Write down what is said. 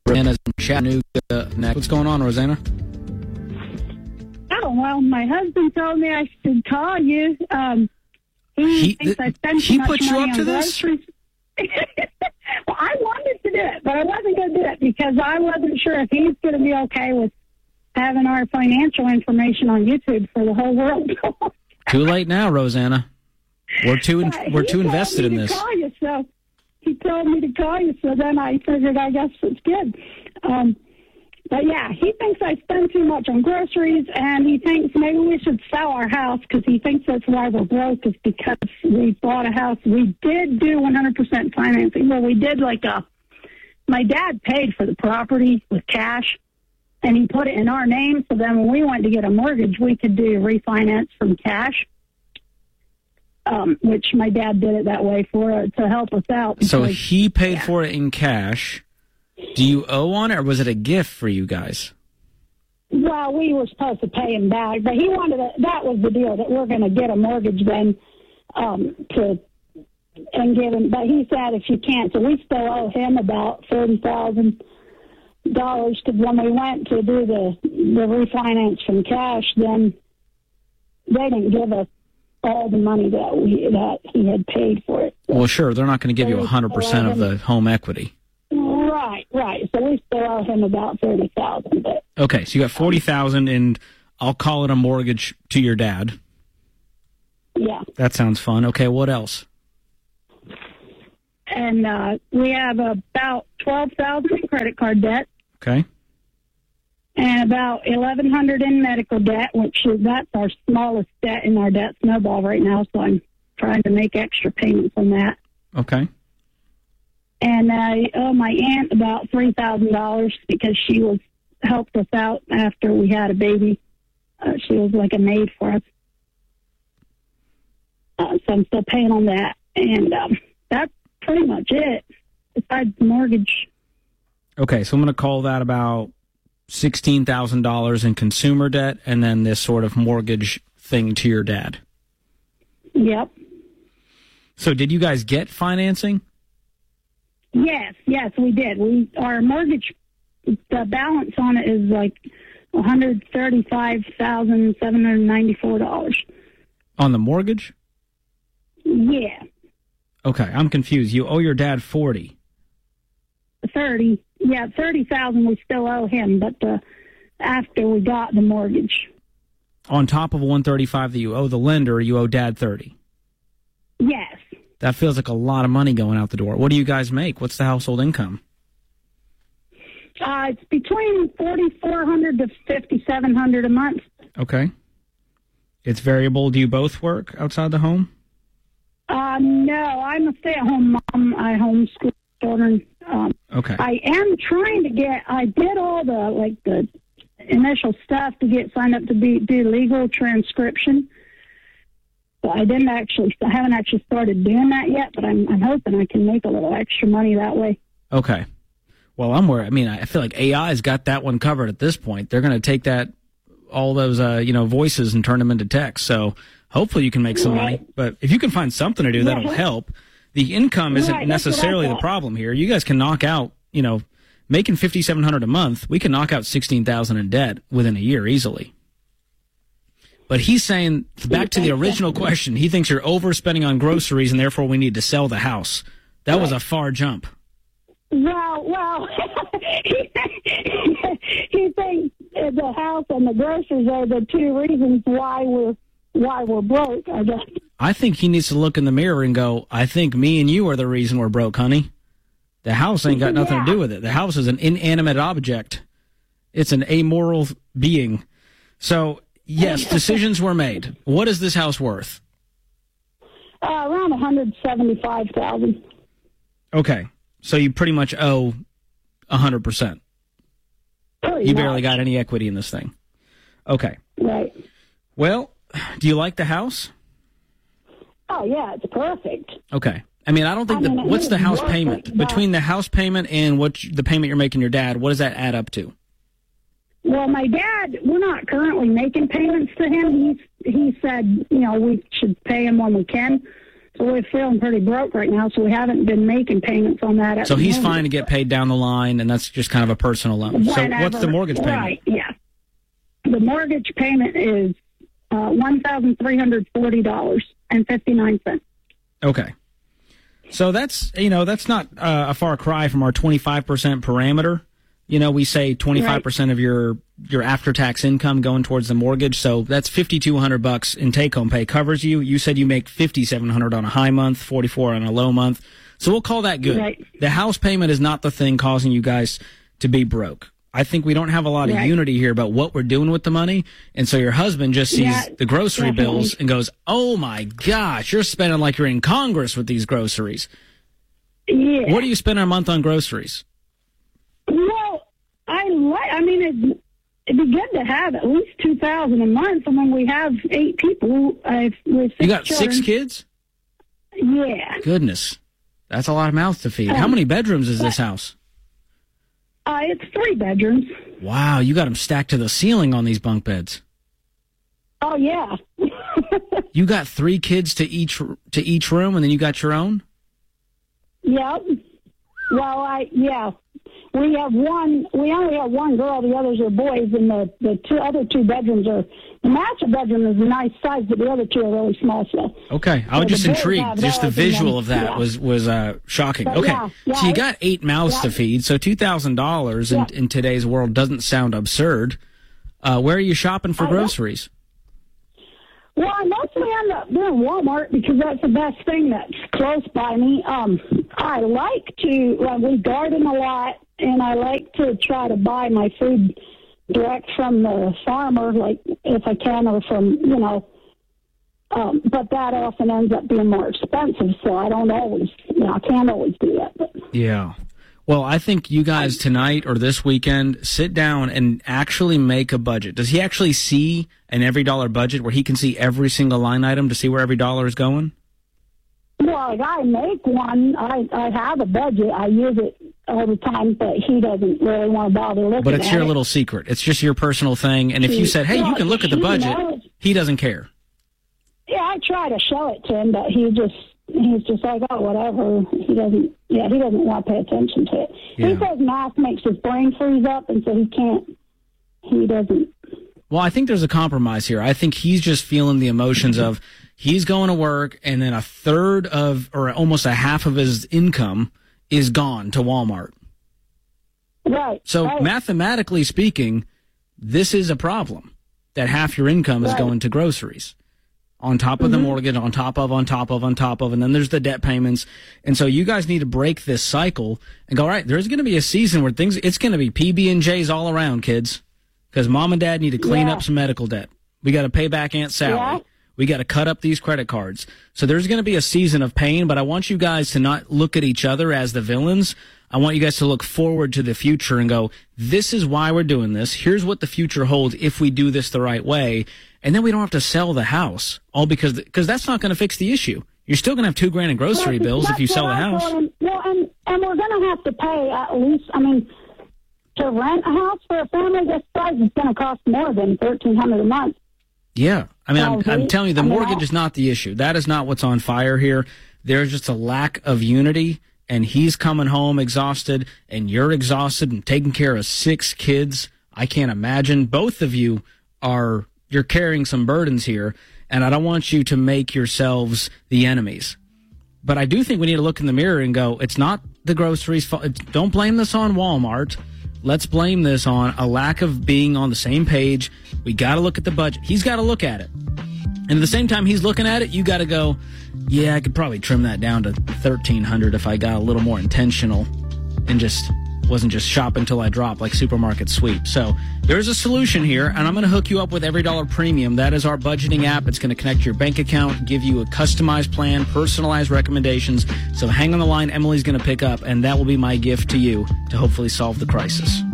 Rosanna's in Chattanooga next. What's going on, Rosanna? Oh, well, my husband told me I should call you. He thinks I spend too much put you money up to on this? groceries. Well, I wanted to do it, but I wasn't going to do it because I wasn't sure if he's going to be okay with having our financial information on YouTube for the whole world. Too late now, Rosanna. We're too invested in this. He told me to call you, so then I figured I guess it's good. But yeah, he thinks I spend too much on groceries, and he thinks maybe we should sell our house because he thinks that's why we're broke, is because we bought a house. We did do 100% financing. Well, we did my dad paid for the property with cash, and he put it in our name, so then when we went to get a mortgage, we could do refinance from cash, which my dad did it that way to help us out. So he paid for it in cash. Do you owe on it, or was it a gift for you guys? Well, we were supposed to pay him back, but he wanted that was the deal, that we're going to get a mortgage then and give him. But he said if you can't, so we still owe him about $30,000 because when we went to do the refinance from cash, then they didn't give us all the money that he had paid for it. Well, sure, they're not going to give you 100% of the home equity. Right. So we still owe him about $30,000. Okay, so you got $40,000, and I'll call it a mortgage to your dad. Yeah. That sounds fun. Okay, what else? And we have about $12,000 in credit card debt. Okay. And about $1,100 in medical debt, that's our smallest debt in our debt snowball right now. So I'm trying to make extra payments on that. Okay. And I owe my aunt about $3,000 because she helped us out after we had a baby. She was like a maid for us. So I'm still paying on that. And that's pretty much it, besides the mortgage. Okay, so I'm going to call that about $16,000 in consumer debt and then this sort of mortgage thing to your dad. Yep. So did you guys get financing? Yes, we did. Our mortgage, the balance on it is like $135,794. On the mortgage? Yeah. Okay, I'm confused. You owe your dad $40,000. $30,000 we still owe him, but after we got the mortgage. On top of $135,000 that you owe the lender, you owe dad $30,000. Yes. That feels like a lot of money going out the door. What do you guys make? What's the household income? It's between $4,400 to $5,700 a month. Okay. It's variable. Do you both work outside the home? No, I'm a stay-at-home mom. I homeschool children. Okay. I am trying to I did all the initial stuff to get signed up to do legal transcription. But I haven't actually started doing that yet, but I'm hoping I can make a little extra money that way. Okay. Well, I'm worried. I mean, I feel like AI's got that one covered at this point. They're going to take all those, voices and turn them into text. So hopefully you can make some money. But if you can find something to do, that'll help. The income isn't necessarily the problem here. You guys can knock out, making $5,700 a month. We can knock out $16,000 in debt within a year easily. But he's saying, back to the original question, he thinks you're overspending on groceries and therefore we need to sell the house. That was a far jump. Well, he thinks the house and the groceries are the two reasons why we're broke, I guess. I think he needs to look in the mirror and go, I think me and you are the reason we're broke, honey. The house ain't got nothing to do with it. The house is an inanimate object. It's an amoral being. So, yes, decisions were made. What is this house worth? Around $175,000. Okay. So you pretty much owe 100%. You barely got any equity in this thing. Okay. Right. Well, do you like the house? Oh, yeah, it's perfect. Okay. I mean, I don't think what's the house payment? Between the house payment and the payment you're making your dad, what does that add up to? Well, my dad, we're not currently making payments to him. He said, we should pay him when we can. So we're feeling pretty broke right now, so we haven't been making payments on that. So he's fine to get paid down the line, and that's just kind of a personal loan. So what's the mortgage payment? Right, yeah. The mortgage payment is $1,340.59. Okay. So that's not a far cry from our 25% parameter. We say 25% of your after-tax income going towards the mortgage. So that's $5,200 in take-home pay covers you. You said you make $5,700 on a high month, $4,400 on a low month. So we'll call that good. Right. The house payment is not the thing causing you guys to be broke. I think we don't have a lot of unity here about what we're doing with the money. And so your husband just sees the grocery bills and goes, oh, my gosh, you're spending like you're in Congress with these groceries. Yeah. What do you spend a month on groceries? Well, it'd be good to have at least $2,000 a month. I mean, we have 8 people. With 6 you got children. 6 kids? Yeah. Goodness. That's a lot of mouths to feed. How many bedrooms is this house? It's 3 bedrooms. Wow, you got them stacked to the ceiling on these bunk beds. Oh, yeah. You got 3 kids to each room, and then you got your own? Yep. Well, we have one. We only have one girl. The others are boys, and the other 2 bedrooms are. The master bedroom is a nice size, but the other 2 are really small. So okay, I was just intrigued. Just the visual of that was shocking. But okay, so you got 8 mouths to feed, so $2,000 in today's world doesn't sound absurd. Where are you shopping for groceries? Well, I mostly end up doing Walmart because that's the best thing that's close by me. I like to, we garden a lot, and I like to try to buy my food direct from the farmer, like if I can, or from, but that often ends up being more expensive, so I don't always, I can't always do that. But. Yeah. Well, I think you guys tonight or this weekend sit down and actually make a budget. Does he actually see an every dollar budget where he can see every single line item to see where every dollar is going? Well, if I make one, I have a budget. I use it all the time, but he doesn't really want to bother looking at it. But it's your little secret. It's just your personal thing. And if you said, hey, you can look at the budget, he doesn't care. Yeah, I try to show it to him, but he's just like, oh, whatever. He doesn't want to pay attention to it. Yeah. He says math makes his brain freeze up, and so he doesn't. Well, I think there's a compromise here. I think he's just feeling the emotions of he's going to work, and then a third of, or almost a half of his income is gone to Walmart. Right. So mathematically speaking, this is a problem, that half your income is going to groceries. On top of the mortgage, on top of, and then there's the debt payments. And so you guys need to break this cycle and go, all right, there's going to be a season where it's going to be PB&Js all around, kids, because mom and dad need to clean up some medical debt. We got to pay back Aunt Sally. Yeah. We got to cut up these credit cards. So there's going to be a season of pain, but I want you guys to not look at each other as the villains. I want you guys to look forward to the future and go, this is why we're doing this. Here's what the future holds if we do this the right way. And then we don't have to sell the house, all because that's not going to fix the issue. You're still going to have $2,000 in grocery bills if you sell the house. And we're going to have to pay at least, to rent a house for a family this size is going to cost more than $1,300 a month. Yeah. I'm telling you, the mortgage is not the issue. That is not what's on fire here. There's just a lack of unity, and he's coming home exhausted, and you're exhausted and taking care of 6 kids. I can't imagine. Both of you you're carrying some burdens here, and I don't want you to make yourselves the enemies. But I do think we need to look in the mirror and go, it's not the groceries' fault. Don't blame this on Walmart. Let's blame this on a lack of being on the same page. We got to look at the budget. He's got to look at it. And at the same time he's looking at it, you got to go, yeah, I could probably trim that down to $1,300 if I got a little more intentional and just wasn't just shopping until I drop like Supermarket Sweep. So there's a solution here, and I'm going to hook you up with Every Dollar Premium. That is our budgeting app. It's going to connect your bank account, give you a customized plan, personalized recommendations. So hang on the line. Emily's going to pick up, and that will be my gift to you to hopefully solve the crisis.